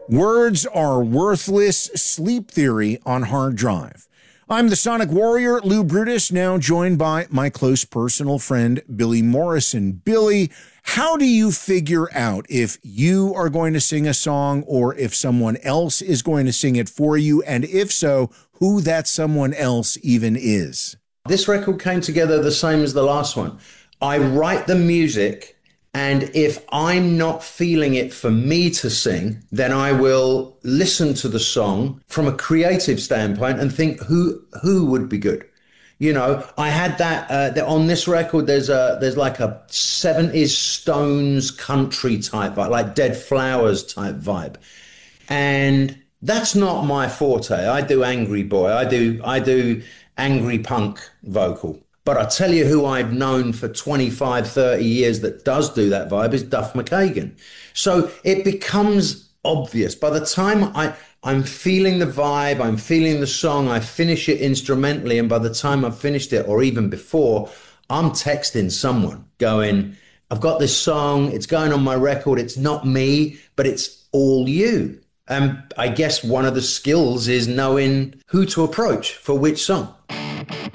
Words are worthless. Sleep theory on hard drive. I'm the Sonic Warrior, Lou Brutus, now joined by my close personal friend, Billy Morrison. Billy, how do you figure out if you are going to sing a song or if someone else is going to sing it for you? And if so, who that someone else even is? This record came together the same as the last one. I write the music, and if I'm not feeling it for me to sing, then I will listen to the song from a creative standpoint and think who would be good. You know, I had that on this record. There's like a 70s Stones country type vibe, like Dead Flowers type vibe, and that's not my forte. I do angry boy. I do angry punk vocal. But I tell you who I've known for 25, 30 years that does do that vibe is Duff McKagan. So it becomes obvious. By the time I'm feeling the vibe, I'm feeling the song, I finish it instrumentally, and by the time I've finished it, or even before, I'm texting someone going, I've got this song, it's going on my record, it's not me, but it's all you. And I guess one of the skills is knowing who to approach for which song.